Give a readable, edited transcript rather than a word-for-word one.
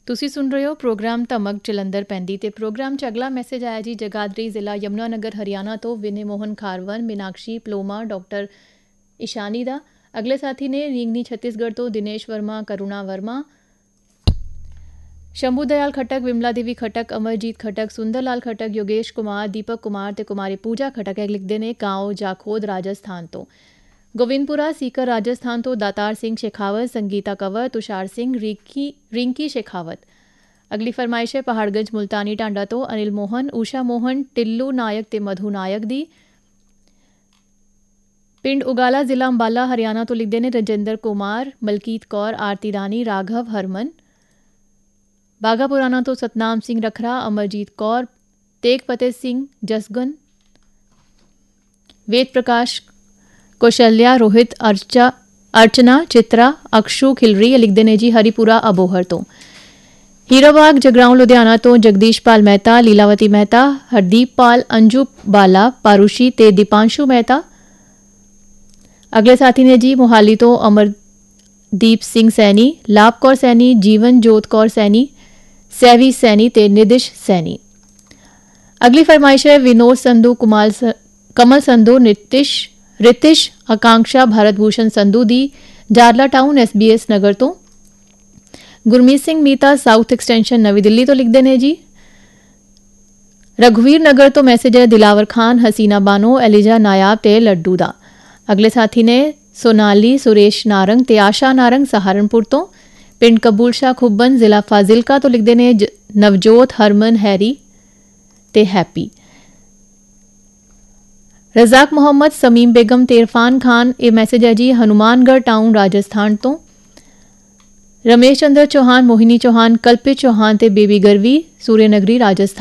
ਤੁਸੀਂ ਸੁਣ ਰਹੇ ਹੋ ਪ੍ਰੋਗਰਾਮ ਧਮਕ ਜਲੰਧਰ ਪੈਂਦੀ ਤੇ ਪ੍ਰੋਗਰਾਮ 'ਚ ਅਗਲਾ ਮੈਸੇਜ ਆਇਆ ਜੀ ਜਗਾਦਰੀ ਜ਼ਿਲ੍ਹਾ ਯਮੁਨਾਨਗਰ ਹਰਿਆਣਾ ਤੋਂ ਵਿਨੇ ਮੋਹਨ ਖਾਰਵਨ ਮੀਨਾਕਸ਼ੀ ਪਲੋਮਾ ਡਾਕਟਰ ਇਸ਼ਾਨੀ ਦਾ। ਅਗਲੇ ਸਾਥੀ ਨੇ ਰੀਂਗਨੀ ਛੱਤੀਸਗੜ੍ਹ ਤੋਂ ਦਿਨੇਸ਼ ਵਰਮਾ ਕਰੁਣਾ ਵਰਮਾ शंभू दयाल खटक विमला देवी खटक अमरजीत खटक सुंदर लाल खटक योगेश कुमार दीपक कुमार ते कुमारी पूजा खटक लिखते हैं गांव जाखोद राजस्थान तो गोविंदपुरा सीकर राजस्थान तो दातार सिंह शेखावत संगीता कंवर तुषार सिंह रिंकी शेखावत। अगली फरमाइश है पहाड़गंज मुल्तानी टांडा तो अनिल मोहन ऊषा मोहन टिल्लू नायक ते मधु नायक दी। पिंड उगाला जिला अंबाला हरियाणा तो लिखते हैं रजिंदर कुमार मलकीत कौर आरती रानी राघव हरमन। बाघा पुराना तो सतनाम सिंह रखरा अमरजीत कौर तेग फतेह सिंह जसगन वेद प्रकाश कौशल्या रोहित अर्चना चित्रा अक्षु खिलरी लिखते ने जी हरिपुरा अबोहर तो हीराबाग जगराऊं लुधियाना तो जगदीश पाल मेहता लीलावती मेहता हरदीप पाल अंजू बाला पारूशी ते दीपांशु मेहता। अगले साथी ने जी मोहाली तो अमरदीप सिंह सैनी लाभ कौर सैनी जीवन जोत कौर सैनी सैवी सैनी ते निदिश सैनी। अगली फरमाइश है विनोद संधू कमल संधू रितिश आकांक्षा भारत भूषण संधू दी जारला टाउन SBS नगर तो गुरमीत सिंह मीता साउथ एक्सटेंशन नवी दिल्ली तो लिखते हैं जी। रघुवीर नगर तो मैसेज है दिलावर खान हसीना बानो एलिजा नायाब ते लड्डू दा। अगले साथी ने सोनाली सुरेश नारंग ते आशा नारंग सहारनपुर तो पिंड कबूल शाह खुब्बन जिला फाजिलका तो लिखते हैं नवजोत हरमन हैरी ते हैप्पी। रजाक मोहम्मद समीम बेगम ते इरफान खान ये मैसेज है जी हनुमानगढ़ टाउन राजस्थान तो रमेश चंद्र चौहान मोहिनी चौहान कल्पित चौहान ते बेबी गरवी सूर्यनगरी राजस्थान।